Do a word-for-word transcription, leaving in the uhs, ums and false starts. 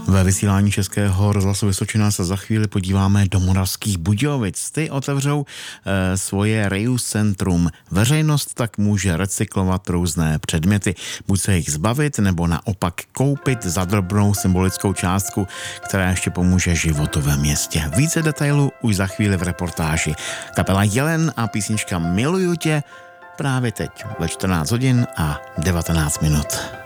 Ve vysílání Českého rozhlasu Vysočina se za chvíli podíváme do Moravských Budějovic. Ty otevřou e, svoje reuse centrum. Veřejnost tak může recyklovat různé předměty. Buď se jich zbavit, nebo naopak koupit za drobnou symbolickou částku, která ještě pomůže životu ve městě. Více detailů už za chvíli v reportáži. Kapela Jelen a písnička Miluju tě právě teď ve čtrnáct hodin a devatenáct minut.